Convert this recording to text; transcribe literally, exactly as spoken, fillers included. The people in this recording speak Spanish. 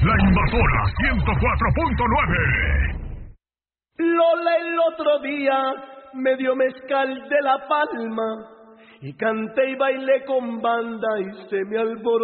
La Invasora ciento cuatro punto nueve. Lola el otro día me dio mezcal de La Palma y canté y bailé con banda y se me alborotó